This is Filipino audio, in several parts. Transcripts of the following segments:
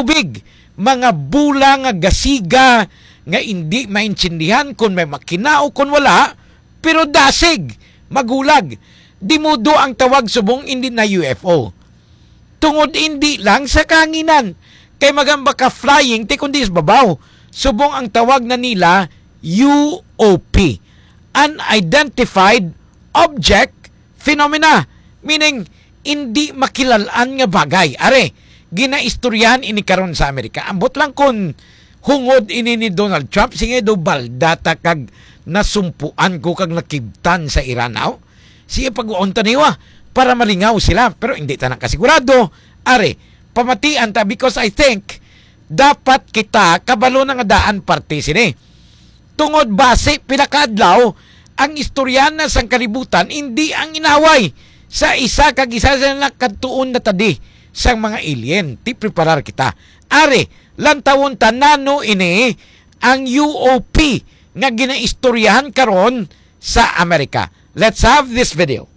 tubig, mga bula nga gasiga nga hindi maintindihan kung may makina o kung wala, pero dasig, magulag. Dimudo ang tawag subong hindi na UFO. Tungod hindi lang sa kanginan, kay magamba ka flying, ti kundi sa babaw. Subong ang tawag na nila UOP, Unidentified Object Phenomena, meaning hindi makilalaan nga bagay. Are, ginaistoryahan ini karon sa Amerika. Ambot lang kun hungod ini ni Donald Trump, sige do baldata kag nasumpuan ko kag nakibtan sa Iranaw. Sige pag-uunta niwa para malingaw sila, pero hindi ta nakasigurado. Are, pamatian ta because I think dapat kita kabalo na nga daan parte sini. Tungod base pinakaadlaw ang istoryahan sang kalibutan hindi ang inaway sa isa kag isa sa nakatuon na tadi sang mga alien. Ti preparar kita. Are, lantawon ta nano ini ang UOP nga ginaistoryahan karon sa Amerika. Let's have this video.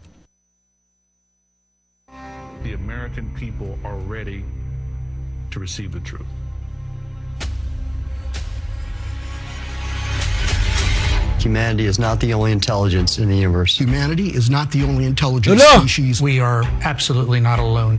The American people are ready to receive the truth. Humanity is not the only intelligence in the universe. Humanity is not the only intelligent species. We are absolutely not alone.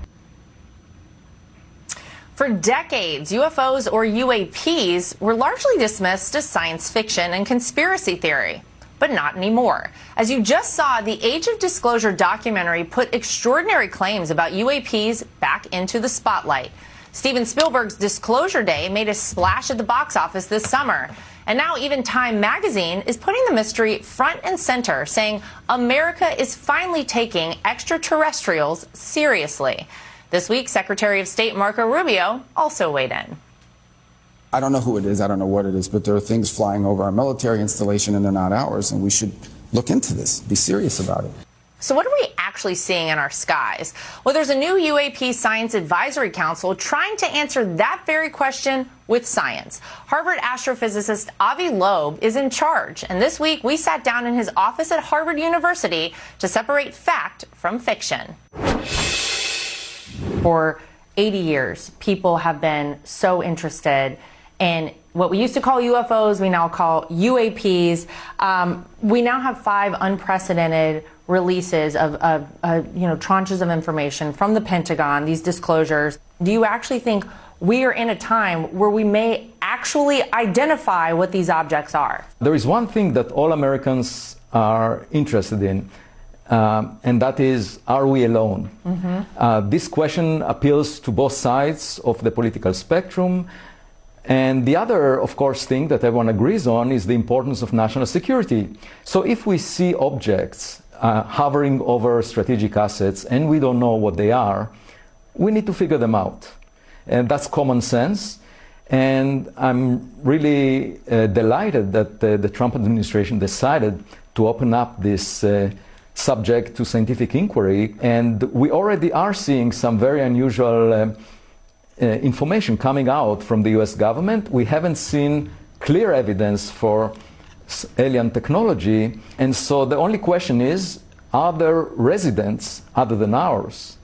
For decades, UFOs or UAPs were largely dismissed as science fiction and conspiracy theory. But not anymore. As you just saw, the Age of Disclosure documentary put extraordinary claims about UAPs back into the spotlight. Steven Spielberg's Disclosure Day made a splash at the box office this summer. And now even Time magazine is putting the mystery front and center, saying America is finally taking extraterrestrials seriously. This week, Secretary of State Marco Rubio also weighed in. I don't know who it is, I don't know what it is, but there are things flying over our military installation and they're not ours, and we should look into this, be serious about it. So what are we actually seeing in our skies? Well, there's a new UAP Science Advisory Council trying to answer that very question with science. Harvard astrophysicist Avi Loeb is in charge, and this week we sat down in his office at Harvard University to separate fact from fiction. For 80 years, people have been so interested in what we used to call UFOs, we now call UAPs. We now have 5 unprecedented releases of tranches of information from the Pentagon, these disclosures. Do you actually think we are in a time where we may actually identify what these objects are? There is one thing that all Americans are interested in, and that is, are we alone? This question appeals to both sides of the political spectrum. And the other, of course, thing that everyone agrees on is the importance of national security. So if we see objects hovering over strategic assets and we don't know what they are, we need to figure them out. And that's common sense. And I'm really delighted that the Trump administration decided to open up this subject to scientific inquiry. And we already are seeing some very unusual information coming out from the US government. We haven't seen clear evidence for alien technology, and so the only question is, are there residents other than ours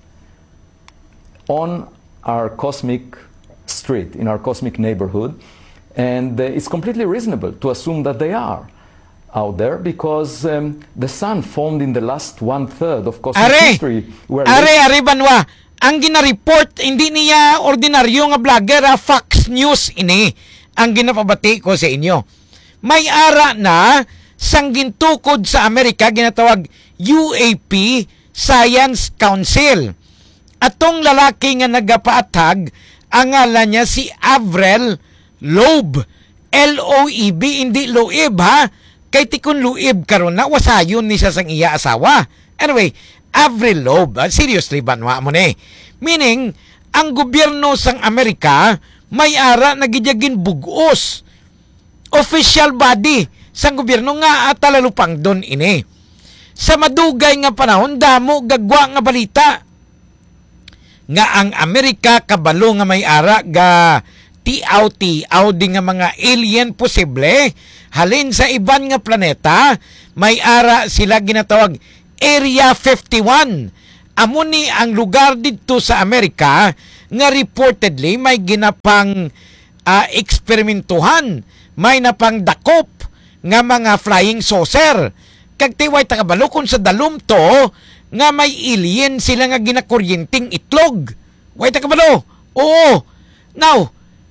on our cosmic street, in our cosmic neighborhood? And it's completely reasonable to assume that they are out there, because the sun formed in the last 1/3 of cosmic history. Are Banwa, ang gina-report, hindi niya ordinaryo nga vlogger, Fox News ini, ang ginapabati ko sa inyo. May ara na sang gintukod sa Amerika, ginatawag UAP Science Council. Atong lalaki nga nagapaatag, ang ngalan niya si Avril Loeb. L-O-E-B, hindi Loeb ha. Kay tikon Loeb karon na, wasayon ni siya sang iya asawa. Anyway, Avril Loeb, seriously banwa mo ni. Meaning, ang gobyerno sang Amerika may ara na gidyagin bugos. Official body sang gobyerno nga atalalupang don ini. Sa madugay nga panahon, damo gagwa nga balita nga ang Amerika kabalo nga may ara ga tiaw-tiaw di nga mga alien posible halin sa iban nga planeta. May ara sila ginatawag Area 51, amo ni ang lugar dito sa Amerika nga reportedly may ginapang eksperimentuhan, may napang dakop nga mga flying saucer. Kag tiway takabalo kung sa dalom to nga may alien sila nga ginakuryenteng itlog. Way takabalo. Oo. Now,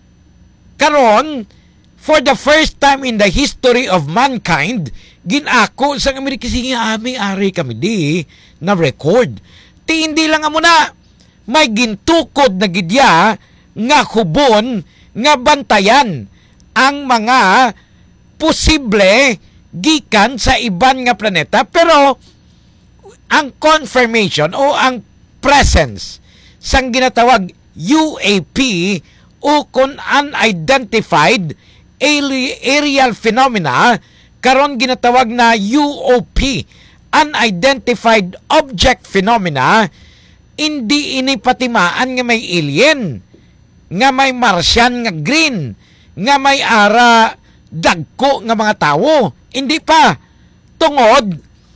karon, for the first time in the history of mankind, ginako sa Amerika sige ari kami di na record. Ti hindi lang amo na may gintukod na gidya nga hubon nga bantayan ang mga posible gikan sa iban nga planeta, pero ang confirmation o ang presence sang ginatawag UAP o kung unidentified aerial phenomena, karon ginatawag na UOP, unidentified object phenomena, hindi ini patimaan nga may alien, nga may Martian nga green, nga may ara dagko nga mga tawo. Hindi pa. Tungod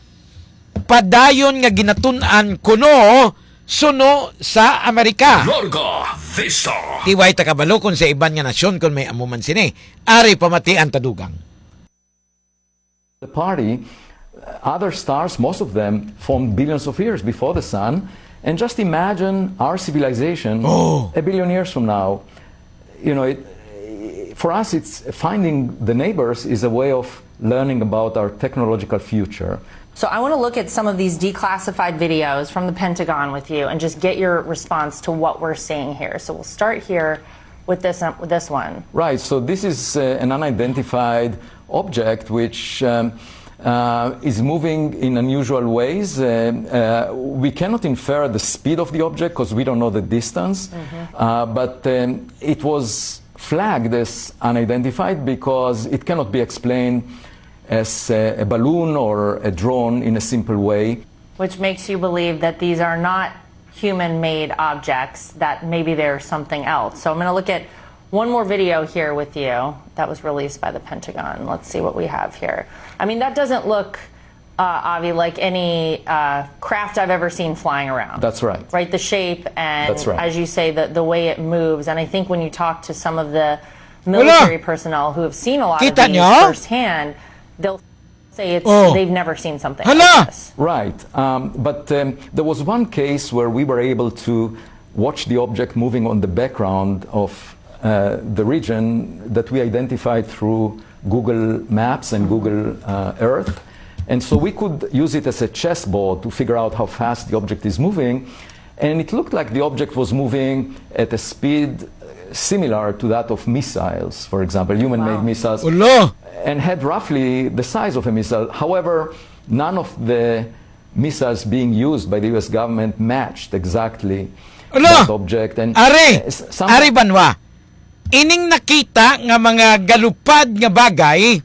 padayon nga ginatun-an kuno suno sa Amerika. Larga Vista. Tiway takabalo kung sa iban nga nasyon kung may amuman sini. Ari pamatian tadugang. The party, other stars, most of them formed billions of years before the sun. And just imagine our civilization a billion years from now. You know, for us, it's finding the neighbors is a way of learning about our technological future. So I want to look at some of these declassified videos from the Pentagon with you and just get your response to what we're seeing here. So we'll start here with this one. Right. So this is an unidentified object which is moving in unusual ways. We cannot infer the speed of the object because we don't know the distance. But it was flagged as unidentified because it cannot be explained as a balloon or a drone in a simple way. Which makes you believe that these are not human-made objects, that maybe they're something else. So I'm going to look at one more video here with you that was released by the Pentagon. Let's see what we have here. I mean, that doesn't look, Avi, like any craft I've ever seen flying around. That's right. Right, the shape and, That's right. as you say, the way it moves. And I think when you talk to some of the military personnel who have seen a lot of these firsthand, they'll say they've never seen something like this. Right. But there was one case where we were able to watch the object moving on the background of the region that we identified through Google Maps and Google Earth. And so we could use it as a chessboard to figure out how fast the object is moving. And it looked like the object was moving at a speed similar to that of missiles, for example, human-made missiles, and had roughly the size of a missile. However, none of the missiles being used by the U.S. government matched exactly that object. And Ari Banwa, ining nakita nga mga galupad nga bagay,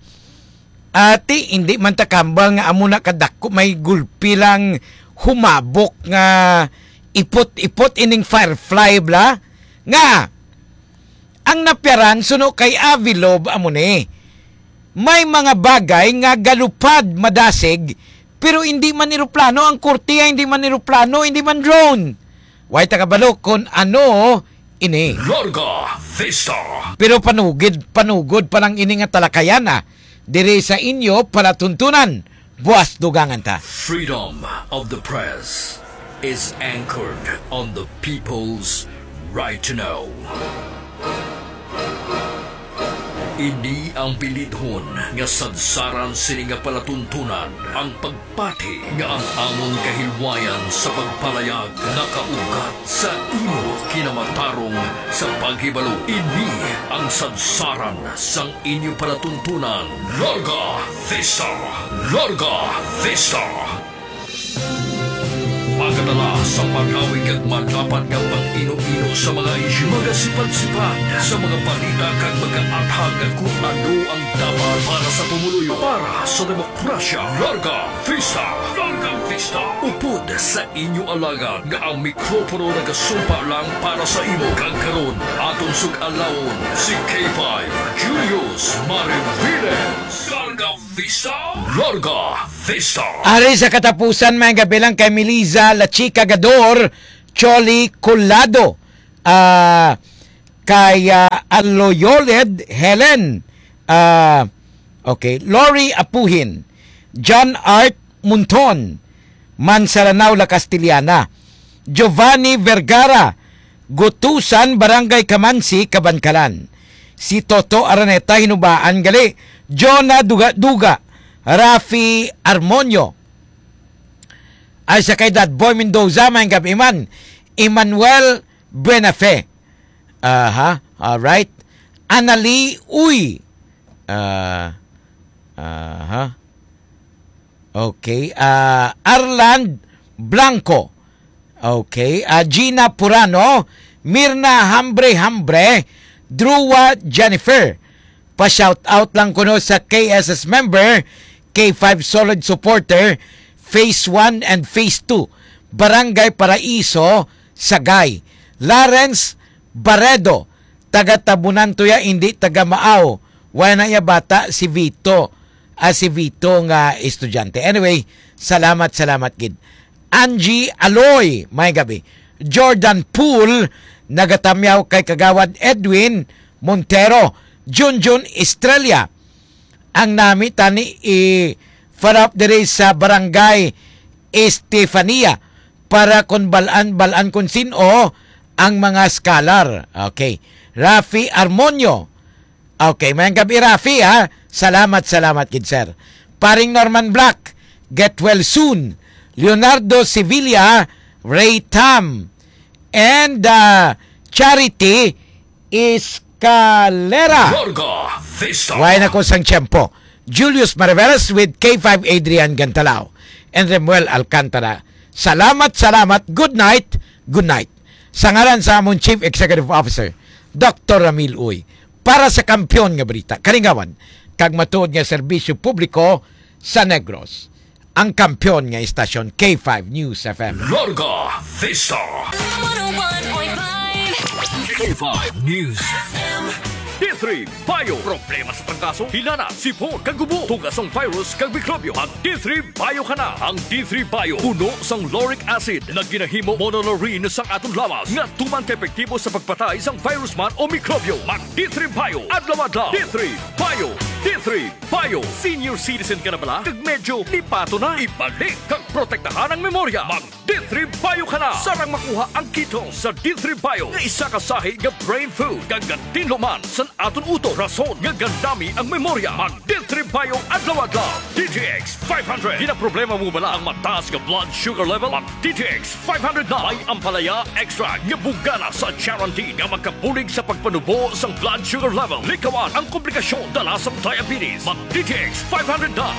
ati hindi man takambal nga amo na kadako may gulpi lang humabok nga ipot-ipot ining firefly bla nga ang napyaran suno kay Avilob amo ni may mga bagay nga galupad madasig pero hindi man eroplano ang kurtiya, hindi man eroplano, hindi man drone. Way takabalo kon ano ini. Larga Vista. Pero panugod pa lang ini nga talakayan dire sa inyo palatuntunan. Buwas dugangan ta. Freedom of the press is anchored on the people's right to know. Ini ang bilidhon nga sadsaran sini nga palatuntunan ang pagpati nga ang among kahilwayan sa pagpalayag nakaugat sa imo kinamatarong sa paghibalo. Ini ang sadsaran sang inyo palatuntunan. Larga Vista! Larga Vista! Pagkatala sa pag-awig at matapat ng pag-ino-ino sa mga isyu, mga sipad-sipad sa mga balita kag mag-aathag at kung ano ang dapat para sa pumuluyo, para sa demokrasya. Larga Vista! Larga Vista! Upod sa inyo alagad nga ang mikropono nagasumpa lang para sa imo kagkaroon. Atong sug-alawon si K5 Julius Mariviles. Larga Vista! Vista, Larga Vista. Ari sa katapusan, mga gabi lang kay Miliza La Chica Gador, Choli Colado, kay Aloyoled Helen, Lori Apuhin, John Art Munton, Mansaranao La Castiliana, Giovanni Vergara, Gutusan, Barangay Kamansi, Kabankalan. Si Toto Araneta, Hinubaan Gali, Jonah Duga, Rafi Armonio, ay sa kay That Boy Mendoza, may gabiman, Emmanuel Buenafe, alright, Anali Uy, Arland Blanco, Gina Purano, Mirna Hambre, Drua Jennifer. Pa-shout out lang kuno sa KSS member, K5 solid supporter, Phase 1 and Phase 2, Barangay Paraiso, Sagay. Lawrence Baredo, taga Tabunan tuya, hindi taga Maaw. Wala na ya bata si Vito. Si Vito nga estudyante. Anyway, salamat gid. Angie Aloy, may gabi. Jordan Pool, nagatamyaw kay Kagawad Edwin Montero. Junjun Estrella, ang nami tani farap dire sa Barangay Estefania para kun balaan kun sino ang mga scholar. Okay. Rafi Armonio. Okay, may gabi Rafi ha. Salamat gid sir. Paring Norman Black, get well soon. Leonardo Sevilla, Ray Tam, and Charity Escalera. Larga Vista. Why na ko sang tiyempo. Julius Maraveras with K5 Adrian Gantalao and Remuel Alcantara. Salamat. Good night. Sa ngalan sa among Chief Executive Officer, Dr. Ramil Uy, para sa kampyon nga berita, karingawan, kag matuod nga serbisyo publiko sa Negros. Ang kampyon nga istasyon K5 News FM. Larga Vista. 101.5 K5 News D3 Bio. Problema sa trangkaso, hilana, sipon, kag gubo, tugasong virus, kag mikrobyo. Ang D3 Bio ka na. Ang D3 Bio, puno sang lauric acid na ginahimo monolaurin sang atong lawas nga tuman ka epektibo sa pagpatay sang virus man o mikrobyo. Mag D3 Bio, adlaw-adlaw. D3 Bio. D3 Bio. Senior citizen ka na bala? Kag medyo lipato na. Ibalik kag protektahan ang memorya. Mag D3 Bio ka na. Sarang makuha ang keto sa D3 Bio nga isa ka sahi nga brain food. Kag gatinlo man sa aton uto. Rason nga gandami ang memorya. Mag D3 Bio adlaw-adlaw. DTX 500. Di na problema mo bala ang mataas nga blood sugar level? Mag DTX 500 na. May ampalaya extra nga bugana sa guarantee nga magkabulig sa pagpanubo sang blood sugar level. Likawan ang komplikasyon dala sa diabetes. Mag DTX 500 na.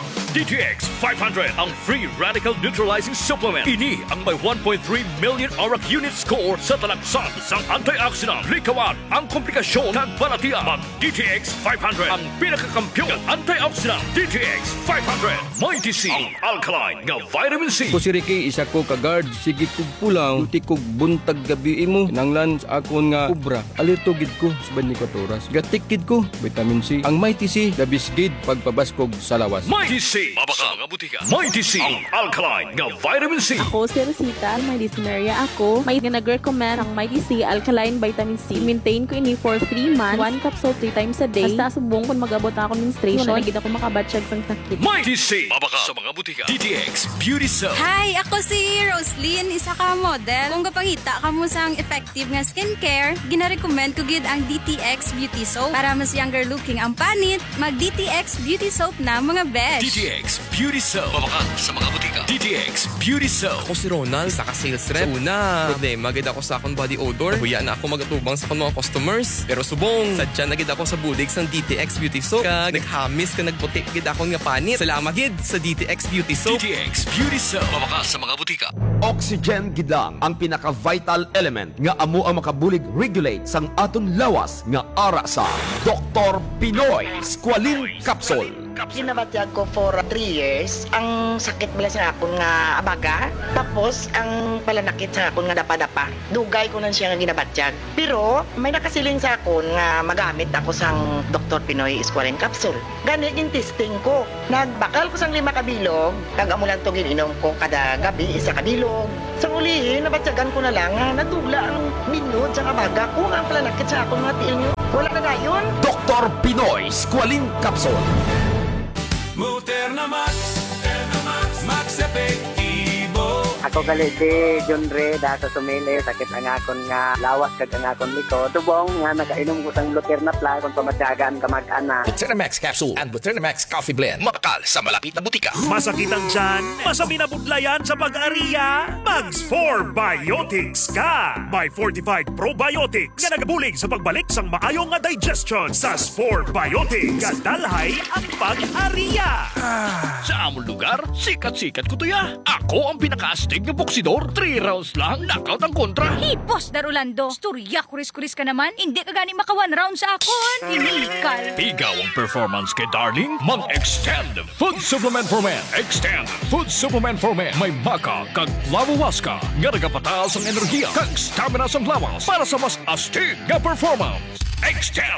DTX 500, ang free radical neutralizing supplement. Ini ang may 1.3 million auric unit score sa talaksan sang antioxidant. Likawan ang komplikasyon kag balatian. Mag DTX 500, ang pinakakampiyon ng antioxidant. DTX 500, may DC, ang alkaline nga vitamin C. Ko si Ricky, isa ko ka-guard. Sige kog pulang, uti kog buntag gabi mo. Nanglan sa akon nga kubra. Alito gid ko sa 24 oras. Gatik gid ko, vitamin C. Ang may TC, labis gid pagpabaskog sa lawas. May TC, mabaka mga butika. May TC, ang alkaline nga vitamin C. Ako si Rosita, may dyspnea ako. May nag-recommend ang may TC alkaline vitamin C. Maintain ko ini for 3 months. 1 capsule 3 times a day. Basta subong kung mag-abot ako menstruation. Wala na gid ako makabatsyag sang sakit. May TC, mabaka sa mga butika. DTX Beauty Soap. Hi, ako si Roslyn, isa ka model. Kung kapangita ka mo sang effective nga skincare, gina-recommend ko gid ang DTX Beauty Soap. Para mas younger looking ang panit, mag DTX Beauty Soap na mga besh. DTX Beauty Soap. Mabaka sa mga butika. DTX Beauty Soap. Ako si Ronald, sa ka-sales rep. Una, problema gid ako sa akong body odor. Huya na ako magatubang sa akong mga customers. Pero subong, sadya na gid ako sa bulig sang DTX Beauty Soap. Kag naghamis ka nagputi gid akong nga panit. Salamat gid sa DTX Beauty Soap. DTX Beauty Soap. Mabaka sa mga butika. Oxygen gid lang ang pinaka-vital element nga amo ang makabulig regulate sang aton lawas nga ara sa Dr. Pinoy Squalene Capsule. Ginabatyag ko for 3 years. Ang sakit bala sa akon nga abaga. Tapos, ang palanakit sa akon nga dapa-dapa. Dugay ko na siya nga ginabatyag. Pero, may nakasiling sa akon nga magamit ako sang Dr. Pinoy Squalene Capsule. Gani, yung testing ko. Nagbakal ko sang 5 kabilog. Kag amo lang to gininom ko kada gabi, 1 kabilog. Sa ulihin, nabatyagan ko na lang nga nadula ang minod sa abaga ko. Ang palanakit sa akon nga tiil nyo. Wala na dayon. Dr. Pinoy Squalene Capsule. Muterna Max, Max Epektibo. Ako gali si John Ray da sa Sumili, sakit ang akon nga lawas kag ang akon likod. Tubong nga nakainom ko sang Luterna Plus kung pamatyagan kamag-ana. Buterna-Max Capsule and Buterna-Max Coffee Blend. Mapakal sa malapit na butika. Masakit ang tiyan? Masabi na budlayan sa pag-ariya? Mags 4 Biotics ka! May fortified probiotics nga nagabulig sa pagbalik sang maayong nga digestion sa 4 Biotics. Kadalhay ang pag-ariya. Sa among lugar, sikat-sikat ko to ya. Ako ang pinaka-astig na boksidor. 3 rounds lang, knockout ang kontra. Hipos, Darulando. Storya, kuris-kuris ka naman. Hindi ka gani maka 1 round sa akon. Inikal. Pigaw ang performance kay Darling. Mag-extend Food Supplement for Men. Extend Food Supplement for Men. May maka kag Flavowaska nga nagapataas ang enerhiya kag stamina sa lawas para sa mas astig nga performance. Extend!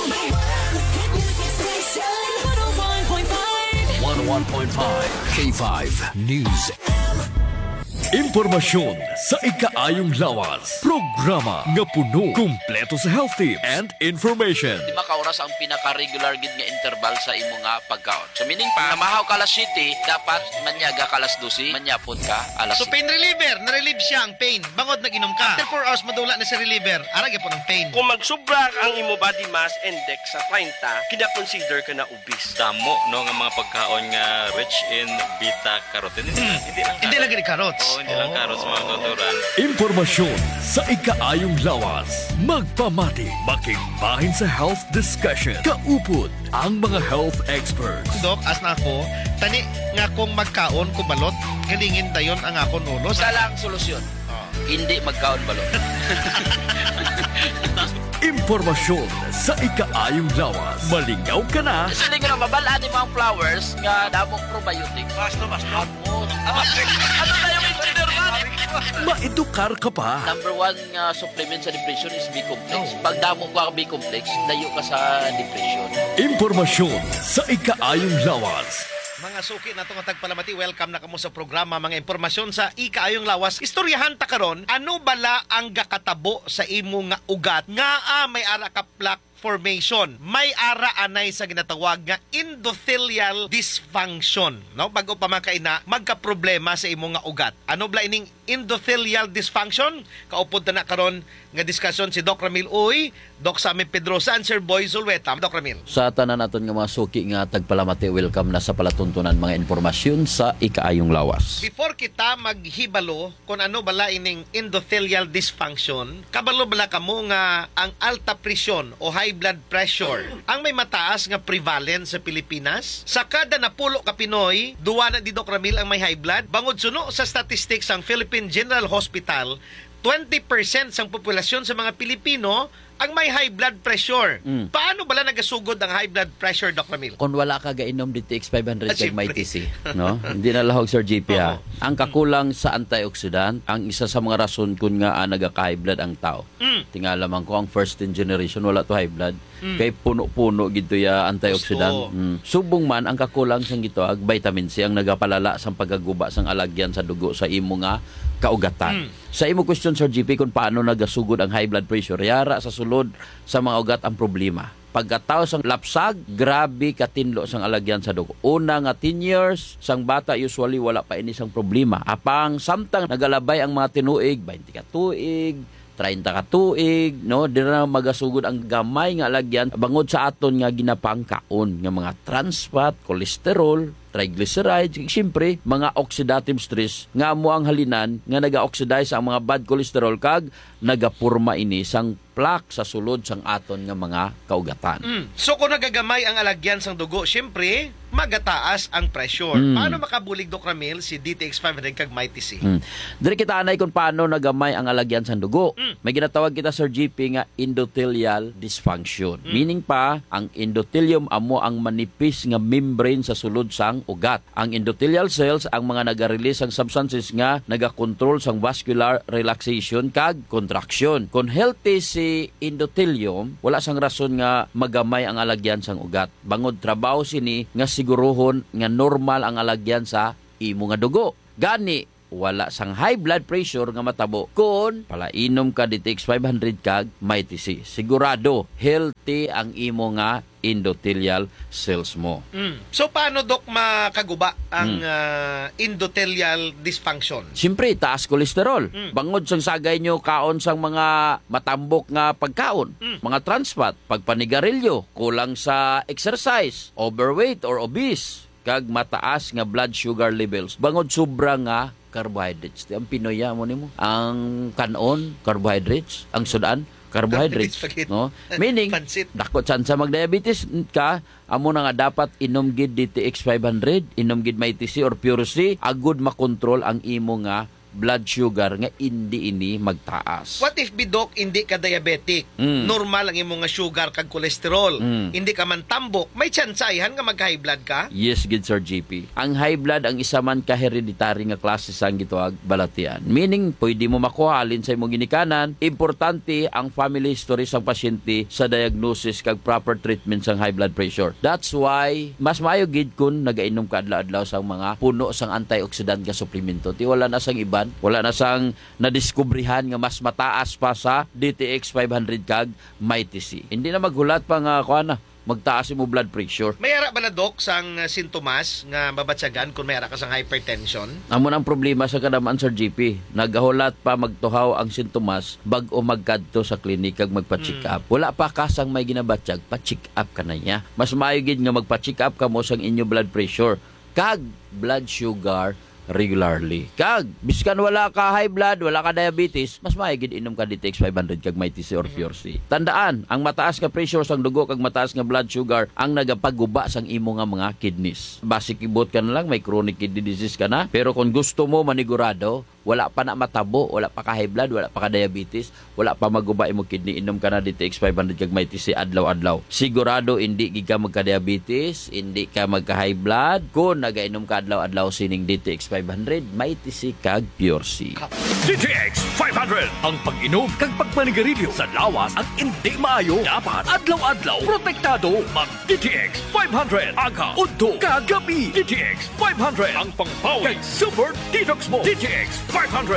101.5 K5 News. Impormasyon sa ikaayong lawas. Programa nga puno, kumpleto sa health tips and information. Di makauras ang pinaka-regular gid nga interval sa imo nga pagkaon. So meaning pa, namahaw ka alas 7, dapat manyaga ka alas 12, manyapod ka alas 7. So pain reliever, na-relieve siya ang pain. Bangod nag-inom ka. After 4 hours, madula na sa reliever. Arag po ng pain. Kung magsubra ang imo body mass index sa 30, kina-consider ka na obese. Damo, no, nga mga pagkaon nga rich in beta-carotene. Hindi lang gini carrots. Hindi lang carrots, mga tuturan. Impormasyon sa ikaayong lawas. Magpamati, makigbahin sa health discussion. Kaupod ang mga health experts. Dok, as na ako, tani nga kung magkaon ko balot, galingin dayon ang akon ulo. Isa lang solusyon. Hindi magkaon balot. Impormasyon sa ikaayong lawas. Malingaw ka na. Kasi hindi ko na mabalaan yung mga flowers nga damong probiotics. Basta. Ano na yung engineer man? Maedukar ka pa. Number 1 nga supplement sa depression is B-complex. Pag damong ka B-complex, layo ka sa depression. Impormasyon sa ikaayong lawas. Mga suki na itong tagpalamati, welcome na kamo sa programa. Mga impormasyon sa ikaayong lawas. Istoryahan ta karon, ano bala ang gakatabo sa imo nga ugat nga may ara ka plaque formation. May ara anay sa ginatawag nga endothelial dysfunction. No? Bago pa makaina, magka-problema sa imo nga ugat. Ano bala ining endothelial dysfunction? Kaupod na karon nga diskusyon si Doc Ramil Uy, Doc Sammy Pedrosa, and Sir Boy Zulweta. Doc Ramil. Sa tanan naton nga mga suki nga tagpalamati, welcome na sa palatuntunan mga informasyon sa ikaayong lawas. Before kita maghibalo kung ano bala ining endothelial dysfunction, kabalo bala kamo nga ang alta presyon o high blood pressure ang may mataas nga prevalence sa Pilipinas. Sa kada napulo ka Pinoy, duwa na di Doc Ramil ang may high blood. Bangod suno sa statistics ang Philippine General Hospital, 20% sang populasyon sa mga Pilipino ang may high blood pressure. Paano bala nagasugod ang high blood pressure, Doc Ramil? Kung wala ka gainom DTX 500 kag may TC, no? Hindi na lahog Sir GP ha. Ang kakulang sa antioxidant, ang isa sa mga rason kun nga nagaka-high blood ang tao. Tingala man ko ang first in generation wala to high blood. Kay puno-puno gito ya antioxidant. Subong man ang kakulang sang gito ag vitamin C ang nagapalala sang pagaguba sang alagyan sa dugo sa imo nga kaugatan. Sa imo question Sir GP kung paano nagasugod ang high blood pressure, yara sa sulod sa mga ugat ang problema. Pagkatao sang lapsag, grabe katinlo sang alagyan sa dugo. Una nga 10 years, sang bata usually wala pa ini sang problema. Apang samtang nagalabay ang mga tinuig, 20 ka tuig, 30 ka tuig, no? Di na magasugod ang gamay nga alagyan bangod sa aton nga ginapangkaon nga mga trans fat, cholesterol, triglycerides, siyempre, mga oxidative stress nga mo ang halinan nga naga-oxidize ang mga bad cholesterol kag nagapurma ini sang plaque sa sulod sang aton nga mga kaugatan. So kung nagagamay ang alagyan sang dugo, siyempre, magataas ang pressure. Paano makabulig, Doc Ramil, si DTX 500 kag Mighty C? Dili kita anay kung paano nagamay ang alagyan sa dugo. May ginatawag kita, Sir GP, nga endothelial dysfunction. Meaning pa, ang endothelium amo ang manipis nga membrane sa sulod sang ugat. Ang endothelial cells ang mga naga-release ang substances nga naga-control sang vascular relaxation kag contraction. Kung healthy si endothelium, wala sang rason nga magamay ang alagyan sang ugat. Bangod trabaho sini nga siguruhon nga normal ang alagyan sa imo nga dugo. Gani wala sang high blood pressure nga matabo kung palainom ka DTX 500 kag Mighty C. Sigurado healthy ang imo nga endothelial cells mo. So paano, Doc, makaguba ang endothelial dysfunction? Siyempre, taas kolesterol. Bangod sang sagay nyo kaon sang mga matambok nga pagkaon, mga trans fat, pagpanigarilyo, kulang sa exercise, overweight or obese, kag mataas nga blood sugar levels. Bangod sobra nga carbohydrates. Ang Pinoy mo nimo. Ang kanon, carbohydrates. Ang sudan, carbohydrates. No? Meaning, dako chance mag-diabetes ka, amo na nga dapat inom gid DTX 500, inom gid Mighty C or Pure C, agud makontrol ang imo nga blood sugar nga hindi ini magtaas. What if, Doc, hindi ka diabetic? Normal ang imong nga sugar kag cholesterol. Hindi ka man tambok, may tsansayan nga mag-high blood ka? Yes, good Sir GP. Ang high blood ang isa man ka hereditary nga klase sang gituag balatian. Meaning, pwede mo makuha alin sa imong ginikanan. Importante ang family history sang pasyente sa diagnosis kag proper treatment sang high blood pressure. That's why mas maayo gid kun nagainom ka adlaw-adlaw sang mga puno sang antioxidant nga suplemento. Ti wala na sang iban, wala na sang nadiskubrihan nga mas mataas pa sa DTX 500 kag Mighty C. Hindi na maghulat pa nga kuana magtaas mo blood pressure. May ara ba na, Doc, sang sintomas nga mabatsagan kung may ara ka sang hypertension? Amo nang problema sa kadaman, Sir GP. Nagahulat pa magtuhaw ang sintomas bag-o magkadto sa klinik kag magpa-check up. Wala pa ka sang may ginabatsyag, pa-check up ka na niya. Mas maayo gid nga magpa-check up ka mo sang inyo blood pressure kag blood sugar regularly. Kag biskan wala ka high blood, wala ka diabetes, mas maigid inom ka DTX 500 kag Mighty C or Pure C. Tandaan, ang mataas nga pressure sang dugo kag mataas nga blood sugar ang nagapaguba sang imo nga mga kidneys. Basic ibot ka na lang, may chronic kidney disease ka na, pero kung gusto mo manigurado, wala pa na matabo, wala pa ka high blood, wala pa ka diabetes, wala pa maguba imo kidney, inom ka na DTX 500 kag Mighty C adlaw-adlaw. Sigurado hindi gid ka magka-diabetes, hindi ka magka-high blood kung nagainom ka adlaw-adlaw sining DTX 500, Mighty C kag Pure C. DTX 500 ang pag-inom kag pagmanigarilyo sa lawas ang hindi maayo. Dapat adlaw-adlaw protektado. Mag DTX 500 aga udto kagabi. DTX 500 ang pangpawi kag super detox mo. DTX 500.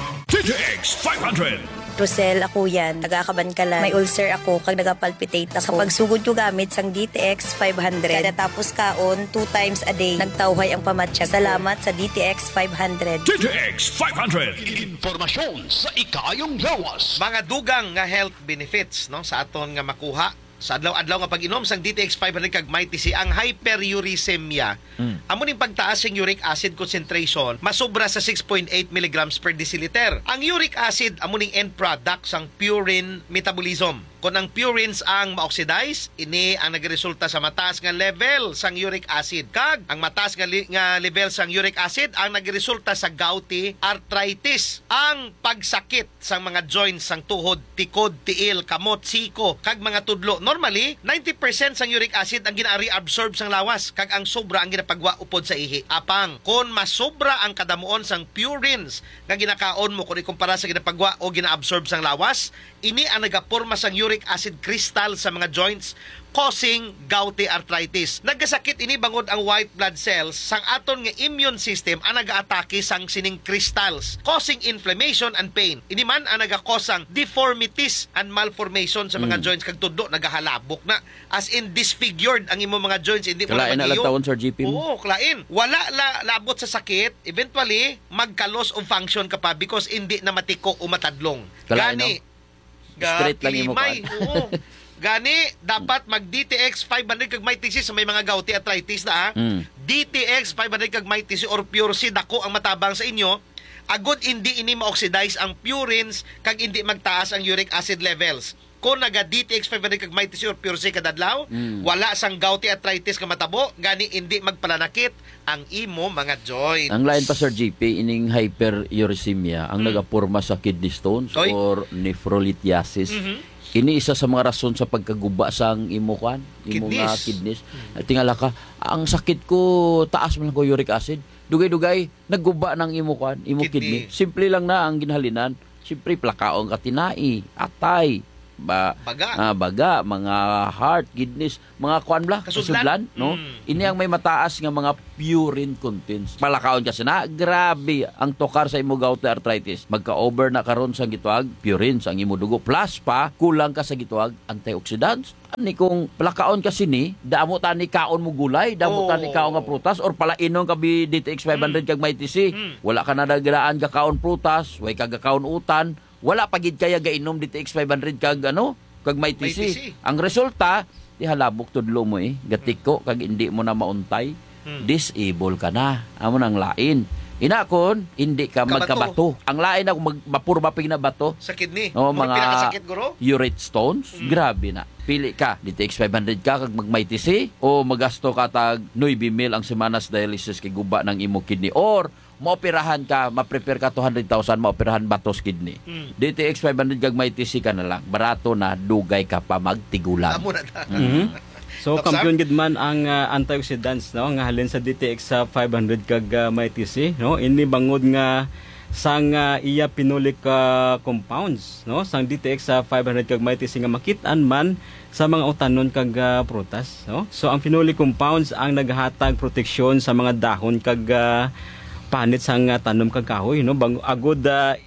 DTX 500. Rosel, ako yan. Nagakabankalan. May ulcer ako kag nagapalpitate ako. Kapag sugod ko gamit sang DTX 500. Kada tapos kaon, 2 times a day. Nagtawhay ang pamatsyag. Salamat sa DTX 500. DTX 500. Impormasyon sa ikayong lawas. Mga dugang nga health benefits, no, sa aton nga makuha sa adlaw-adlaw nga pag-inom sang DTX 500 kag Mighty C, ang hyperuricemia. Amo ning pagtaas ng uric acid concentration masobra sa 6.8 mg per deciliter. Ang uric acid amo ning end product sang purine metabolism. Kung ang purines ang ma-oxidize, ini ang nagresulta sa mataas nga level sang uric acid. Kag ang mataas nga level sang uric acid ang nagresulta sa gouty arthritis, ang pagsakit sang mga joints sang tuhod, tikod, tiil, kamot, siko, kag mga tudlo. Normally, 90% sang uric acid ang gina-reabsorb sang lawas, kag ang sobra ang ginapagwa upod sa ihi. Apang, kung masobra ang kadamuon sang purines nga ginakaon mo kung ikumpara sa ginapagwa o gina-absorb sang lawas, ini ang nagaporma sang uric acid crystal sa mga joints, causing gouty arthritis. Nagkasakit ini bangod ang white blood cells sang aton nga immune system ang nagaatake sang sining crystals, causing inflammation and pain. Ini man ang nagakosang deformities and malformation sa mga joints, kag tudlo nagahalabok na, as in disfigured ang imo mga joints, hindi mo kalain na lang taon, Sir GP mo? Oo, kalain. Wala labot sa sakit, eventually magka-loss of function ka pa because hindi na matiko o matadlong. Kalain, Gani, straight lang imo kalimay. Oo. Gani, dapat mag-DTX 500 kag Mighty C sa may mga gouty arthritis na, ha? DTX 500 kag Mighty C or Pure C, dako ang matabang sa inyo. Agud hindi ini ma-oxidize ang purines kag hindi magtaas ang uric acid levels. kung naga DTX 500 kag may tisi or pure C kadadlaw, wala sang gouty arthritis ka matabo, gani hindi magpalanakit ang imo mga joints. Ang lain pa Sir GP, ining hyperuricemia, ang nagapurma sa kidney stones or nephrolithiasis. Ini isa sa mga rason sa pagkaguba sang imo nga kidneys. Tingala ka, ang sakit ko, taas man ko uric acid. Dugay-dugay, nagguba ng imo kidney. Simple lang na ang ginhalinan. Siyempre, plakaong katinai, atay, baga, mga heart, kidneys, mga kasudlan, no? Ini ang may mataas nga mga urine contents. Palakaon kasi na, grabe ang tokar sa imo gouty arthritis. Magka-over na karon sa gituag, purine sa imo dugo. Plus pa, kulang ka sa gituag, antioxidants. Ani kung palakaon kasi ni, damo tani kaon mo gulay, damo tani kaon nga prutas, or pala inong kabi DTX 500 kag may TC. Wala ka na nagdaan ka kaon prutas, way kag kaon utan, wala pagid kaya gainom DTX 500 kag may TC. Ang resulta, di halabok tudlo mo gatiko kag hindi mo na mauntay, disable ka na. Amo nang lain. Inakon, hindi ka magkabato. Ang lain ako mapurma pig na bato sa kidney. Mga pinakasakit guro? Urate stones, grabe na. Pili ka, DTX 500 ka kag magmay TC o magasto ka tag 9,000 ang semanas dialysis kay guba ng imo kidney, or maoperahan ka, ma-prepare ka 200,000 maoperahan batos kidney. DTX 500 kag may TC ka na lang. Barato na, dugay ka pa magtigulan. So kampiyon gid man ang antioxidants, no, nga halin sa DTX 500 kag may TC, no, ini bangod nga sang iya pinoleic compounds, no, sang DTX 500 kag may TC nga makit-an man sa mga utanon kag prutas, no. So ang pinoleic compounds ang naghatag proteksyon sa mga dahon kag panit sang tanom kag kahoy, no, agud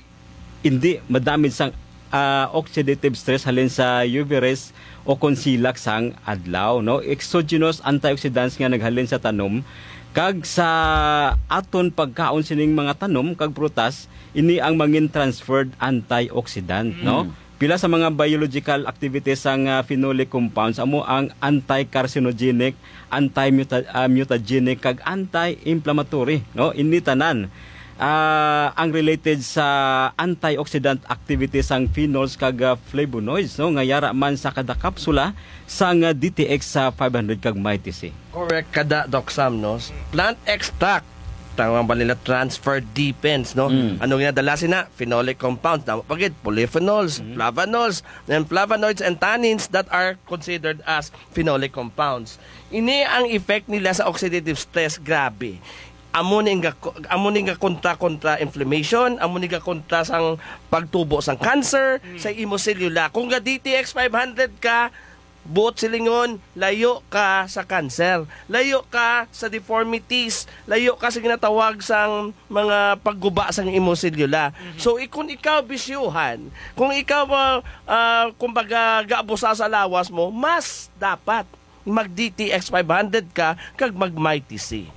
hindi madamid sang oxidative stress halin sa UV rays o konsilak sang adlaw, no. Exogenous antioxidants nga naghalin sa tanom kag sa aton pagkaon sining mga tanom kag prutas, ini ang mangin transferred antioxidant, no. Pila sa mga biological activities sang phenolic compounds amo ang anti-carcinogenic, anti-mutagenic kag anti-inflammatory, no. Ini tanan ang related sa antioxidant activities sang phenols kag flavonoids, no, nga yara man sa kada kapsula sang DTX 500 kag may TC. Correct kada Doc Sam, no. Plant extract tawag ba nila transfer depends, no. Ano nga dala sina phenolic compounds na pagid polyphenols, flavonols, and flavonoids and tannins that are considered as phenolic compounds. Ini ang effect nila sa oxidative stress, grabe. Amo ni nga kontra inflammation, amo ni nga kontra sang pagtubo sang cancer sa imo selula. Kung ga DTX 500 ka, buot silingon, layo ka sa cancer, layo ka sa deformities, layo ka sa ginatawag sang mga pagguba sang imo selula. So kung ikaw bisyuhan, kung ikaw kumbaga gaabusa sa lawas mo, mas dapat mag DTX 500 ka kag mag MyTC.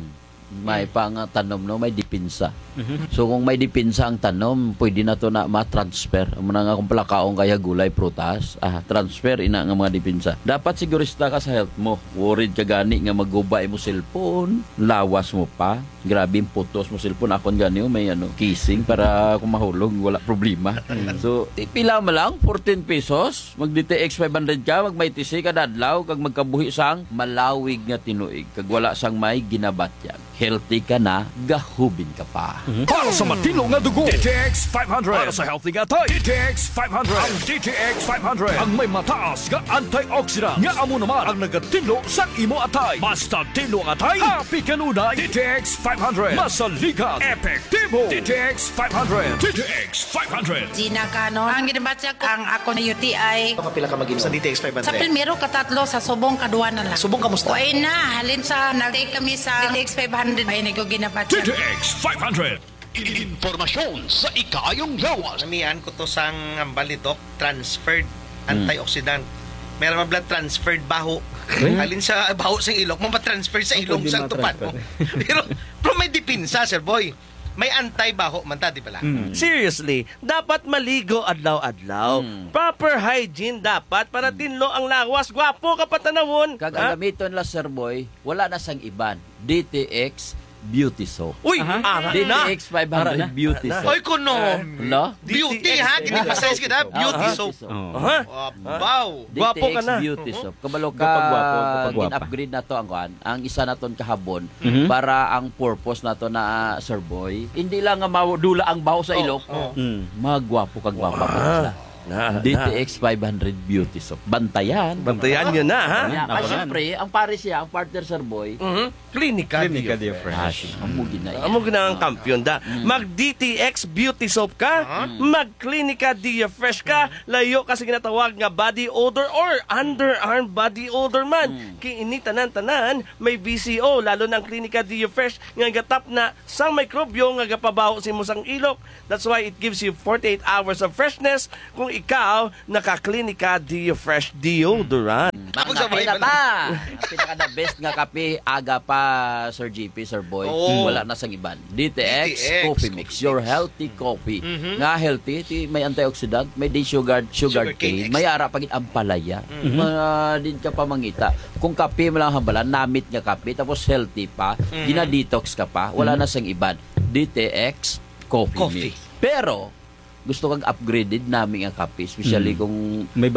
May tanom, no, may dipinsa. So kung may dipinsa ang tanom, pwede na to na ma-transfer. Muna nga kung palakaong kaya gulay, prutas, transfer ina nga mga dipinsa. Dapat sigurista ka sa health mo. Worried ka gani nga magubay mo cellphone, lawas mo pa. Grabe yung putos mo cellphone. Akon gani may kissing para kung mahulog, wala problema. So pila mo lang, 14 pesos. Mag DTX 500 ka, mag may TC ka dadlaw, kag magkabuhi sang malawig nga tinuig, kag wala sang may ginabatyag. Healthy ka na, gahubin ka pa. Para sa matino nga dugo, DTX 500. Para sa healthy nga tay, DTX 500. Ang DTX 500 ang may mataas nga antioxidant nga amo naman ang nagatilo sa imo atay. Basta tilo ang atay, happy kanunay. DTX 500 masaligan, epektibo. DTX 500. DTX 500. Gina Canon, ang ginabatya ko ang ako na UTI. Kapila ka mag-inom sa DTX 500? Sa primero katatlo, sa subong kadua na lang. Subong kamusta? Uy na, halin sa nag-take kami sa DTX 500. Ay, ko ginabatya. DTX 500. Informasyon sa ikayong lawas. Namian ko to sang balidok, transferred antioxidant. Meron blood transferred baho. Halin sa baho sa ilong, mapatransfer sa ilong sa tupan mo. Pero may dipinsa, sir boy. May anti-baho man ta, di pala? Seriously, dapat maligo adlaw-adlaw. Proper hygiene dapat para tinlo ang lawas. Gwapo ka patanawon. Kag ang gamiton la, sir boy, wala na sang iban. DTX Beauty Soap. Uy, ara na. DTX 500 Beauty Soap. Oy, kuno. Hello? Beauty, ha? Gini-massage kita, beauty soap. Wow. Gwapo ka na. DTX Beauty Soap. Kabalo ka, Kapag gwapa. in-upgrade na to ang kuan. Ang isa na ton kahabon para ang purpose na to na Sir Boy. Hindi lang nga dula ang baho sa ilok. Magwapo kag gwapa pa sila. DTX 500 Beauty Soap. Bantayan nyo na, ha? Kasi siyempre, ang pare siya, ang partner Sir Boy, Clinica Dio Fresh. Amugin na yan. Amugin na ang kampiyon da. Mag DTX Beauty Soap ka, mag Clinica Dio Fresh ka, layo kasi ginatawag nga body odor or underarm body odor man. Kiini tanan-tanan, may VCO, lalo ng Clinica Dio Fresh, nga gatap na sang mikrobyo nga gapabaho si musang ilok. That's why it gives you 48 hours of freshness kung ikaw naka-Clinica Dio Fresh deodorant. Kape na ta! Pinaka-the best nga kape, aga pa, Sir GP, Sir Boy. Wala na sang iban. DTX Coffee Mix, your healthy coffee. Nga healthy, may antioxidant, may sugar cane, may ara pagit ang palaya. Din ka pa mangita. Kung kape mo lang hambalan, namit nga kape, tapos healthy pa, gina-detox ka pa, wala na sang iban. DTX Coffee Mix. Pero, gusto kang upgraded namin ang kape, especially kung may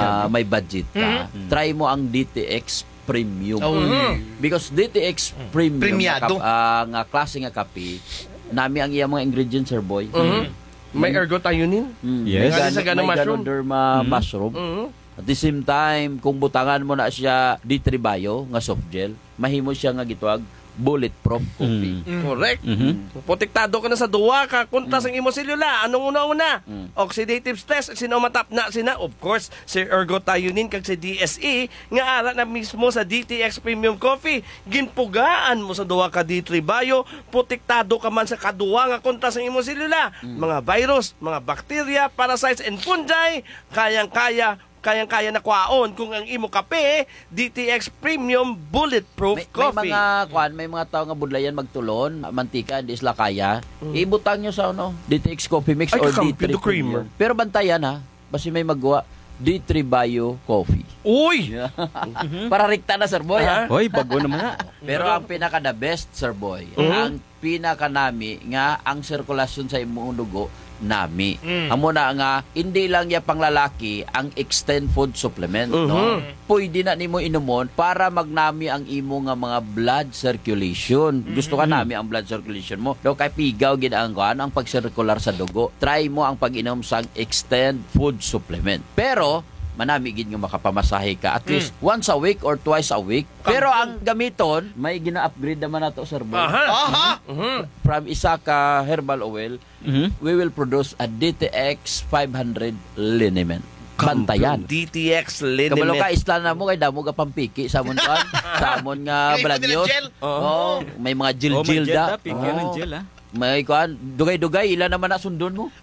budget ka. Try mo ang DTX Premium. Because DTX Premium nga klase nga kape, nami ang iyang mga ingredients, Sir Boy. May ergothioneine? Yes. May Ganoderma mushroom. At the same time, kung butangan mo na siya D3 Bio nga soft gel, mahimo siya nga gitwag bulletproof coffee. Correct. Protektado ka na sa duwa ka kunta sang imo selula. Anong una-una? Oxidative stress sino matap na sina, of course, si ergothioneine kag si DSE nga ara na mismo sa DTX Premium Coffee. Ginpugaan mo sa duwa ka D3 Bio, protektado ka man sa kaduwa nga kunta sang imo selula. Mga virus, mga bacteria, parasites and fungi, kayang-kaya na kwaon kung ang imo kape DTX Premium Bulletproof Coffee. May mga tao nga budlayan magtulon, mantika, di sila kaya. Ibutang nyo sa DTX Coffee Mix or D3 Premium. Pero bantayan ha, basi may magawa D3 Bio Coffee. Uy! Para rikta na, Sir Boy. Hoy, bago naman na. Pero ang pinaka the best, Sir Boy, ang pinaka nami nga ang sirkulasyon sa imong dugo nami. Amo na nga hindi lang ya panglalaki ang extend food supplement, no? Pwede na nimo inumon para magnami ang imo nga mga blood circulation. Gusto ka nami ang blood circulation mo. Do kay pigaw gid ang pag-circular sa dugo. Try mo ang pag-inom sang extend food supplement. Pero manami gid nga makapamasahe ka at least once a week or twice a week. Pero ang gamiton, may gina-upgrade naman nato, Sir Boy. From isa ka herbal oil, we will produce a DTX 500 liniment. Bantayan. DTX liniment. Kabalo ka isla na mo kay damo ka pampiki sa amon kan. Sa amon nga baladyos. May mga gel da. Gel. May kuan, dugay-dugay ilan naman na sundon mo.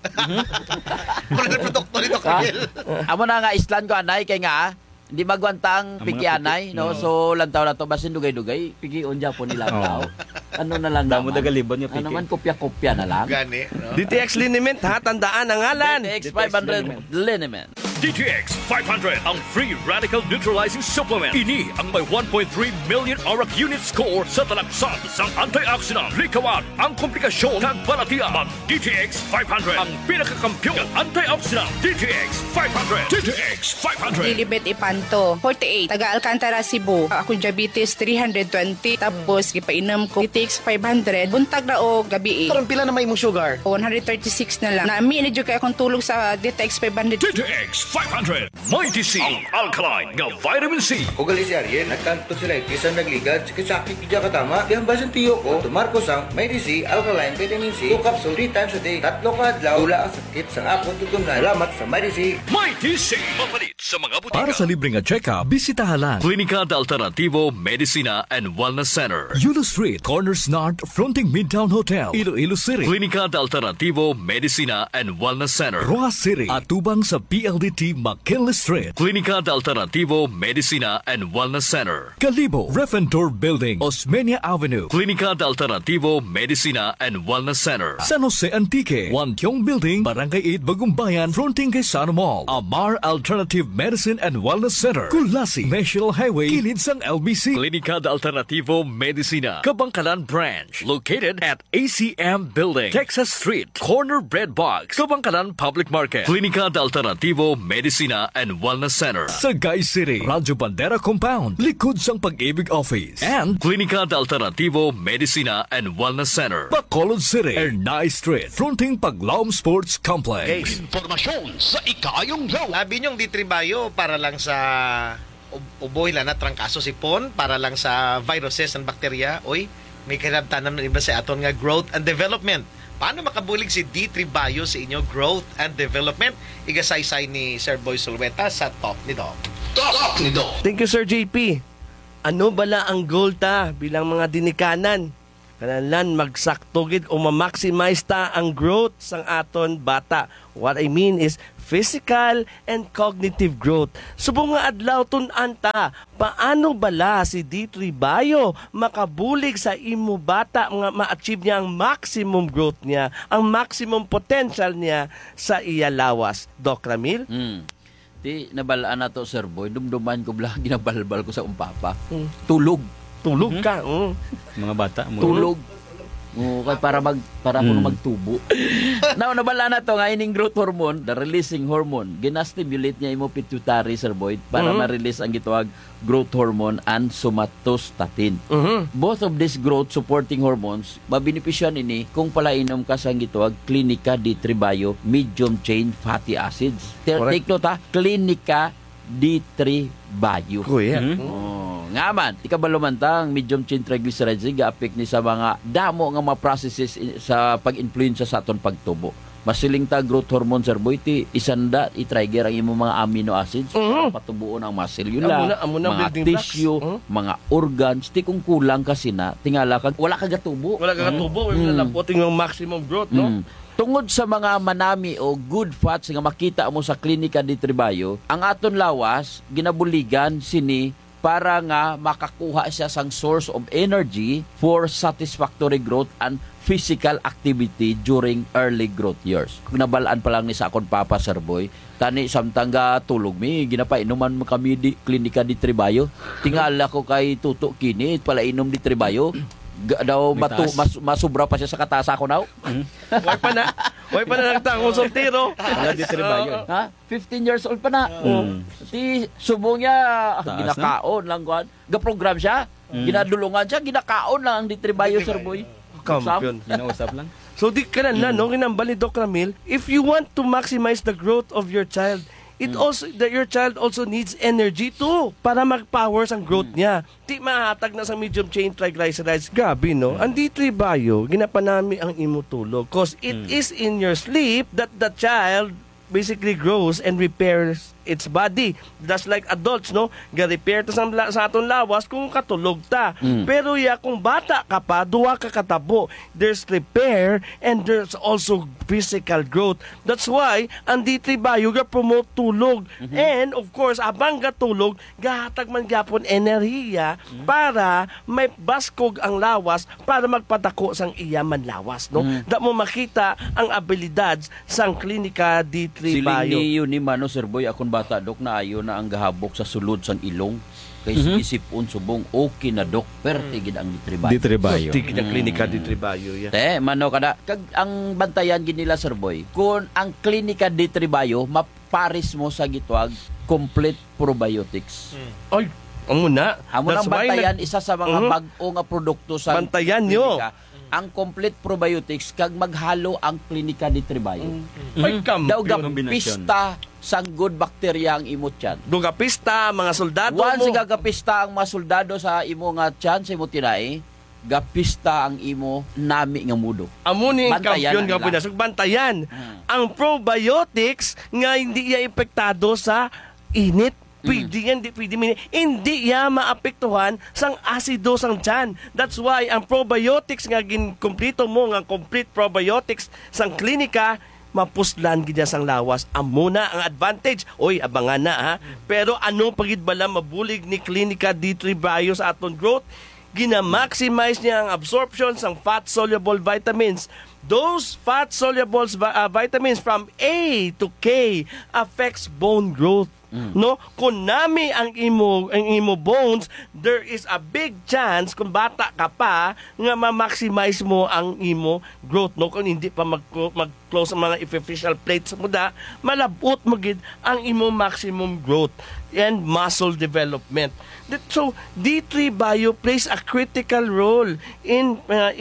Amo na nga islan ko anay kay nga hindi magwantang pikianay, no? So lantaw na to basin dugay-dugay, pigion Japon nila tao. Ano na lang damo dagalibon nga piki. Ano man kopya-kopya na lang. Gani, no? DTX liniment ha, tandaan ang ngalan. DTX 500 liniment. DTX 500 ang free radical neutralizing supplement. Ini ang may 1.3 million ORAC unit score sa talaksan sang antioxidant. Likawan ang komplikasyon kag balatian. Mag DTX 500 ang pinakakampiyon ng antioxidant. DTX 500. DTX 500. Lilibet Ipanto, 48, taga Alcantara, Cebu. Ako diabetes 320, tapos gipainom ko DTX 500, buntag na o gabi. Karon pila na may imong sugar? 136 na lang. Nami medyo kay akong tulog sa DTX 500. DTX 500. Mighty C. Ang alkaline nga vitamin C. O gali si Ariel, nagkanto sila ikisan nagligad, sakit-sakit kaya katama. Di ang basan tiyo ko, tumarko sang Mighty C, alkaline vitamin C, 2 capsule 3 times a day, 3 kadlaw, tula ang sakit sang akong tutunan. Salamat sa Mighty C. Mighty C. Mapalit sa mga butika. Para sa libreng check-up, bisitahan lang Klinika de Alternativo Medicina and Wellness Center, Yulo Street, Corners North, fronting Midtown Hotel, Iloilo City. Klinika de Alternativo Medicina and Wellness Center, Rojas City, at tubang sa PLDT 150 McKinley Street. Clínica de Alternativo Medicina and Wellness Center. Kalibo, Refentor Building, Osmeña Avenue. Clínica de Alternativo Medicina and Wellness Center. San Jose Antique, Wantiong Building, Barangay 8, Bagumbayan, fronting kay Sana Mall. Amar Alternative Medicine and Wellness Center. Kulasi, National Highway, kilid sang LBC. Clínica de Alternativo Medicina, Kabangkalan Branch, located at ACM Building, Texas Street, Corner Bread Box, Kabangkalan Public Market. Clínica de Alternativo Medicina and Wellness Center. Sagay City, Radyo Bandera Compound, likod sang Pag-ibig Office. And Clínica de Alternativo Medicina and Wellness Center. Bacolod City, Ernay Street, fronting Paglaom Sports Complex. Informasyon sa Ika-ayong Lawas. Labi niyong ditribayo para lang sa uboy lang na trangkaso sipon, para lang sa viruses and bakterya. Oy, may kinabtanan ng iba sa aton nga growth and development. Paano makabulig si D3 Bio sa inyo growth and development? Igasaysay ni Sir Boy Sulweta sa Talk ni Doc. Talk ni Doc. Thank you, Sir JP. Ano bala ang goal ta bilang mga dinikanan? Kanalan magsaktogid o ma-maximize ta ang growth sang aton bata. What I mean is physical and cognitive growth. Subong nga adlaw tun-an ta, paano bala si D3 Bio makabulig sa imo bata nga ma-achieve niya ang maximum growth niya, ang maximum potential niya sa iya lawas. Doc Ramil? Di nabalaan na to, Sir Boy. Dumduman ko bala, ginabalbal ko sa umpapa. Tulog. Tulog ka. Mga bata. Tulog. Kay para magtubo. Now, nabala na to nga ining growth hormone, the releasing hormone. Ginastimulate niya imo pituitary, Sir Boy, para ma-release ang gitawag growth hormone and somatostatin. Both of these growth supporting hormones, mabenepisyan ini kung palainom ka sa gitawag Clínica D3 Bio medium chain fatty acids. Take note ha, Clínica D3 Bio. Nga man, ikabalumantang medium chain triglycerides ga-apek ni sa mga damo nga mga processes sa pag-influensya sa aton pagtubo. Masiling ta growth hormone, Sir Boy, isanda i-trigger ang imong mga amino acids para patubuon ang muscle mga tissue, mga organs. Ti kung kulang kasi na, tingala ka, wala ka gatubo. Wala ka gatubo, laputin yung maximum growth, no? Tungod sa mga manami o good fats nga makita mo sa Clínica D3 Bio, ang aton lawas, ginabuligan sini para nga makakuha siya sang source of energy for satisfactory growth and physical activity during early growth years. Kung nabalaan pa lang ni sa akong papa, Sir Boy, tani samtang tulog mi, ginapainuman mo kami di Clínica D3 Bio. Tingala ko kay tuto kini, pala inom D3 Bio. Daw masubra pa siya sa katasa ko now. Way pa na nagtangong soltero. Wala D3 Bio. Ha? 15 years old pa na. Ti subong niya ginakaon lang kuan. Ga-program siya. Ginadulungan siya, ginakaon lang ang D3 Bio, Sir Boy. Kampiyon. Ginausap lang. So di ka na, no? Ginambal ni Doc Ramil, if you want to maximize the growth of your child, it also that your child also needs energy too para mag-power ang growth niya. Di mahatag na sa medium chain triglycerides. Grabe, no? Ang D3 Bio, ginapanami ang imo tulog because it is in your sleep that the child basically grows and repairs its body. Just like adults, no? Ga-repair ta sa aton lawas kung katulog ta. Pero kung bata ka pa, duwa ka katabo. There's repair and there's also physical growth. That's why, ang D3 Bio ga-promote tulog. And, of course, abang gatulog, gahatag man gyapon enerhiya para may baskog ang lawas para magpadako sang iya man lawas, no? Da mo makita ang abilidades sang Clínica D3 Bio. Siling ni Mano, Sir Boy, akong bata, Dok, na ayo na ang gahabok sa sulod sang ilong. Kay isipon subong okay na, Dok, pero tigid ang D3 Bio. D3 Bio. Tigid ang Clínica D3 Bio, Mano, kada, kag ang bantayan ginila, Sir Boy, kung ang Clínica D3 Bio, maparis mo sa gitwag complete probiotics. Ay, ang muna. Amo nang bantayan, isa sa mga bag-o nga produkto sa bantayan nyo. Ang complete probiotics kag maghalo ang Clínica D3 Bio. Ay, daw gapista sang good bacteria ang imo tiyan. Gapista mga soldado mo. Once gagapista ang mga soldado sa imo nga tiyan sa imo tinai, gapista ang imo nami nga mudo. Amo ni kampiyon nga pinasok bantayan. Ang probiotics nga hindi iya epektado sa init. Pwede hindi yan maapektuhan sang asido sang tiyan. That's why ang probiotics nga ginkomplito mo, nga complete probiotics sang Clínica, mapuslan gid sang lawas. Amuna ang advantage. Oy, abangan na ha. Pero ano pagid bala mabulig ni Clinica D3 Bio sa aton growth? Gina-maximize niya ang absorption ng fat-soluble vitamins. Those fat-soluble vitamins from A to K affects bone growth. No, kung nami ang imo bones, there is a big chance kung bata ka pa nga ma-maximize mo ang imo growth. No, kung hindi pa mag-close ang mga epiphyseal plates mo da, malabot mo gid ang imo maximum growth and muscle development. So D3 Bio plays a critical role in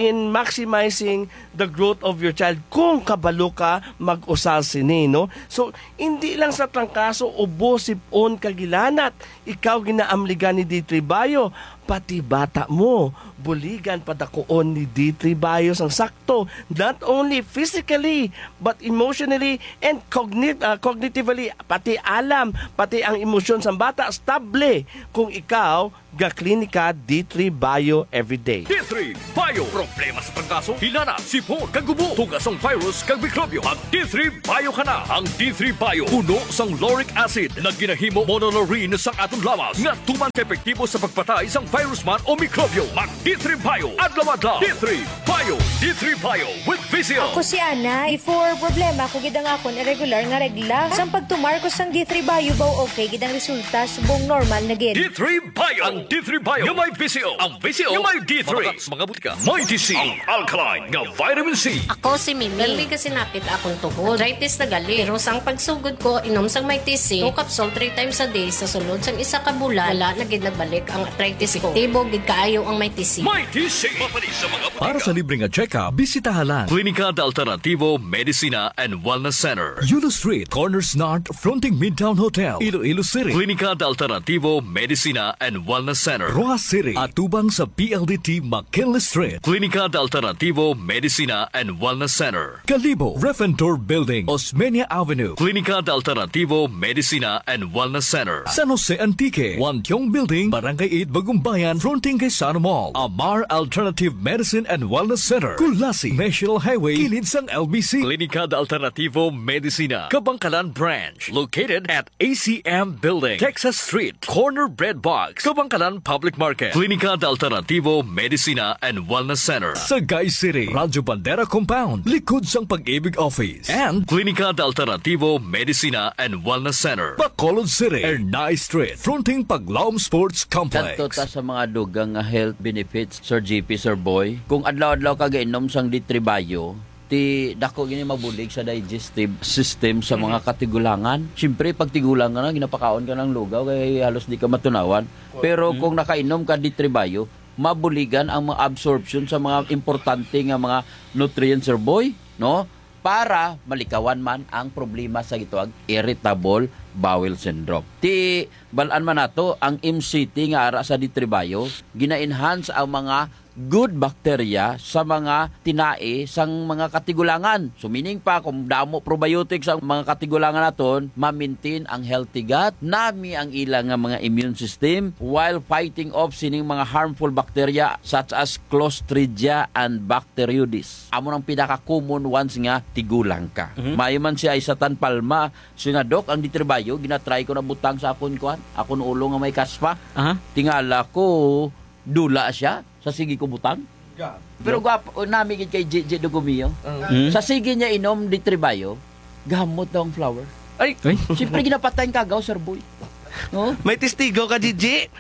maximizing the growth of your child kung kabalo ka mag-usal sini, no? So hindi lang sa trangkaso ubo sipon kagilanat ikaw ginaamligan ni D3 Bio, pati bata mo buligan padakuon ni D3 Bio sang sakto, not only physically but emotionally and cognitively, pati alam, pati ang emosyon sang bata stable kung ikaw ga-klinika D3 Bio everyday. D3 Bio, problema sa trangkaso, hilana, sipon, kagubo, tugas ang virus, kag mikrobyo. Ang D3 Bio ka na. Ang D3 Bio, puno sang lauric acid na ginahimo monolaurin sang atong lawas nga tuman ka-epektibo sa pagpatay sang virus man o mikrobyo. Mag D3 Bio, adlaw-adlaw. D3 Bio, D3 Bio with Visio. Ako si Ana, before problema ko gidang akon irregular nga regla. Sang pagtumar ko sang D3 Bio baw okay gidang resulta subong normal na gid. D3 Bio, ang D3 Bio nga may Visio. Ang Visio nga may D3. Mga butika, may DC, ang alkaline nga vitamin C. Ako si Mimi. Gali kasi napit akong tuhod. Arthritis na gali. Pero sang pagsugod ko, inom sang may TC, 2 capsule 3 times a day sa sulod sang isa ka bulan, wala na gid nagbalik ang arthritis ko. Tibo gid kaayo ang may TC. May TC. Para sa libreng check-up, bisitahan lang Clinica de Alternativo Medicina and Wellness Center, Yulo Street, Corners North, fronting Midtown Hotel, Iloilo City. Clinica de Alternativo Medicina and Wellness Center, Rojas City, atubang sa PLDT McKinley Street. Clinica de Alternativo Medicina and Wellness Center, Calibo, Refentor Building, Osmeña Avenue. Clinica de Alternativo Medicina and Wellness Center, San Jose Antique, Wantiong Building, Barangay 8, Bagumbayan, fronting kay Sano Mall. Amar Alternative Medicine and Wellness Center, Kulasi, National Highway, kilid sang LBC. Clinica de Alternativo Medicina, Kabangkalan Branch, located at ACM Building, Texas Street, Corner Bread Box, Kabangkalan Public Market. Clinica de Alternativo Medicina and Wellness Center, Sagay City, Radyo Bandera Compound, likod sang Pag-ibig Office. And Clinica de Alternativo Medicina and Wellness Center, Bacolod City, Ernay Street, fronting Paglaom Sports Complex. Kadto ta sa mga dugang health benefits, Sir GP, Sir Boy. Kung adlaw-adlaw ka gainom sang D3 Bio, ti dako gini mabulig sa digestive system sa mga katigulangan. Siyempre pag tigulangan na ginapakaon ka ng lugaw kay halos di ka matunawan. Pero kung nakainom ka D3 Bio, mabuligan ang mga absorption sa mga importante nga mga nutrients, Sir Boy, no? Para malikawan man ang problema sa gituag irritable bowel syndrome. Ti balaan man nato ang MCT nga ara sa D3 Bio, gina-enhance ang mga good bacteria sa mga tinae sang mga katigulangan. So meaning pa kung damo probiotics ang mga katigulangan naton, ma-maintain ang healthy gut, nami ang ilang mga immune system while fighting off sining mga harmful bacteria such as Clostridia and Bacteroides. Amo nang pinaka-common ones nga tigulang ka. Mayo man siya isatan palma, sinadok ang D3 Bio, ginatry ko na butang sa akon ulo nga may kaspa. Tingala ko dula siya sa sige ko butang. Pero gwapo namigid kay JJ Dugumio. Sa sige niya inom D3 Bio, gamot daw ang flower. Ay, siyempre ginapatay ang kagaw, Sir Boy. No? May testigo ka, JJ.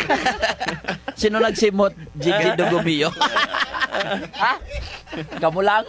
Sino nagsimot? JJ Dugumio. Ha? Kamu lang.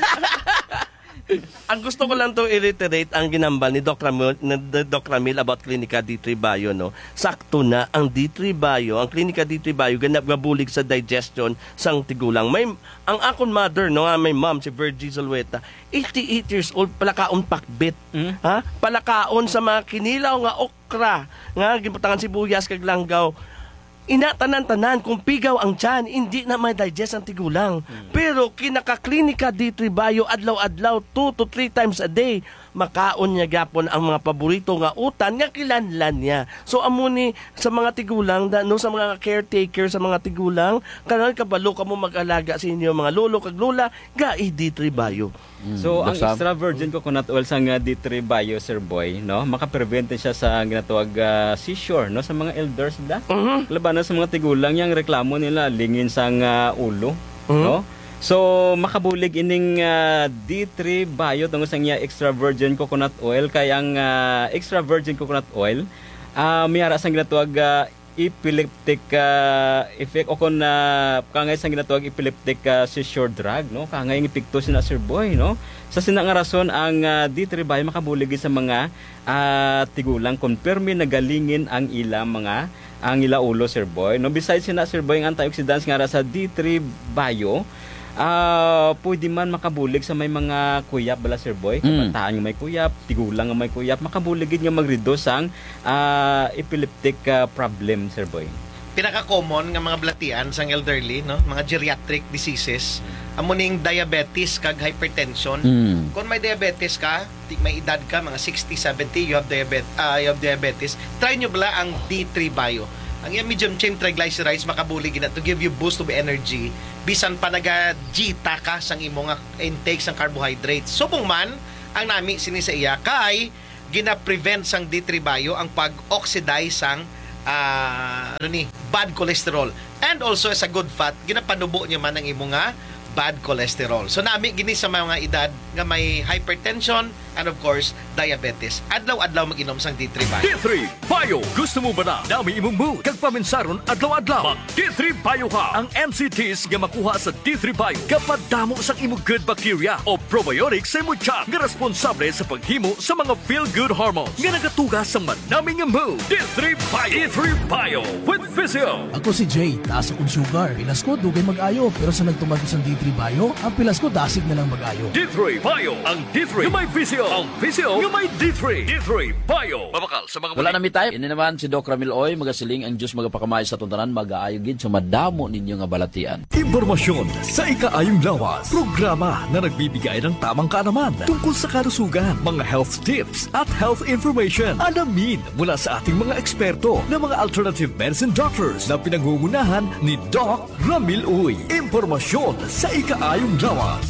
Ang gusto ko lang to i-reiterate ang ginambal ni Doc Ramil about Clinica D3 Bio, no? Sakto na ang D3 Bio, ang Clinica D3 Bio gabulig sa digestion sang tigulang. Ang akon mother, no, may mom si Virgie Zulueta, 88 years old, palakaon pakbit. Ha? Palakaon sa mga kinilaw nga okra, nga giputangan sibuyas kag langgaw. Inatanan-tanan kung pigaw ang tiyan, hindi na may digest ang tigulang. Pero Pero kinaka-klinika D3 Bio adlaw-adlaw 2 to 3 times a day. Makaon niya gapon ang mga paborito nga utan nga kilanlan niya. So amo ni sa mga tigulang sa mga caretaker sa mga tigulang karon kabalo kamo mag-alaga sa inyo mga lolo kag lola ga D3 Bio. So ang extra virgin coconut oil sa D3 Bio, Sir Boy, no, makaprevent siya sa ginatawag seizure, no, sa mga elders da. Labanan sa mga tigulang yang reklamo nila lingin sang ulo, no. So makabulig ining D3 Bio tungod sa extra virgin coconut oil kay ang extra virgin coconut oil mayara sang ginatawag epileptic effect o kon kangay sang ginatawag epileptic seizure drug, no, kangay ang epekto sina Sir Boy, no. Sa sina nga rason ang D3 Bio makabulig sa mga tigulang konfirme nagalingin ang ila ulo, Sir Boy, no. Besides sina Sir Boy ang antioxidants nga sa D3 Bio, pwede man makabulig sa may mga kuyap bala, Sir Boy, kabataan nga may kuyap, tigulang nga may kuyap, makabuligid nga mag-reduce ang epileptic problem, Sir Boy. Pinaka-common nga mga blatian sang elderly, no, mga geriatric diseases, amo ning diabetes kag hypertension. Kung may diabetes ka, may edad ka mga 60, 70, you have diabetes, try nyo bala ang D3 Bio. Ang yung medium chain triglycerides makabulig na to give you boost of energy bisan pa naga-jita ka sang imong intake sang carbohydrates. Subong man ang nami sini sa iya kay gina-prevent sang D3 Bio ang pag-oxidize sang bad cholesterol, and also as a good fat ginapanubo niya man ang imong bad cholesterol. So nami gini sa mga edad nga may hypertension and of course diabetes. Adlaw-adlaw mag-inom sang D3 Bio. D3 Bio. Gusto mo ba na dami imong mood kag paminsaron adlaw-adlaw? Mag D3 Bio ka. Ang NCTs nga makuha sa D3 Bio kapag damo sang imong good bacteria o probiotics sa imong tiyan nga responsable sa paghimo sa mga feel-good hormones nga nagatuga sa manaming mood. D3 Bio. D3 Bio with Physio. Ako si Jay, taas akong sugar. Pilas ko dugay mag-ayo, pero sa nagtumag sa D3 Bio, ang pilas ko dasig na lang mag-ayo. D3 Bio. Ang D3 nga may Physio. Ang Physio nga may D3. D3 Bio. Mabakal sa mga wala na mi tayo. Ini naman si Doc Ramil Oy, magasiling ang Diyos magapakamay sa tuntanan, mag-aayo gid sa madamo ninyo nga balatian. Impormasyon sa ikaayong lawas. Programa na nagbibigay ng tamang kaalaman tungkol sa kalusugan, mga health tips at health information. Alamin mula sa ating mga eksperto na mga alternative medicine doctors na pinangungunahan ni Doc Ramil Oy. Impormasyon sa ikaayong lawas.